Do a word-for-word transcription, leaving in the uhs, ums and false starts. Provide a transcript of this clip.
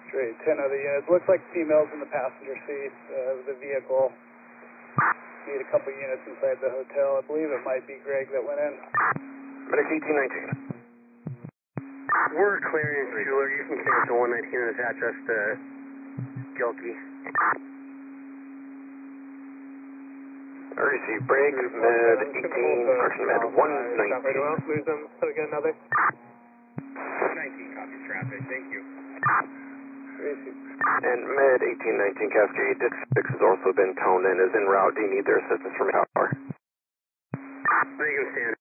Straight, ten other units. Looks like females in the passenger seat of the vehicle. Need a couple units inside the hotel. I believe it might be Greg that went in. Medic eighteen nineteen. We're clearing Schuler. You can clear to one nineteen and attach us to Gilkey. I receive break, med eighteen, correction, med one nineteen. Lose them, so again another. nineteen, copy traffic, thank you. And med eighteen nineteen Cascade, Ditch six has also been toned and is en route. Do you need their assistance from your tower? They can stand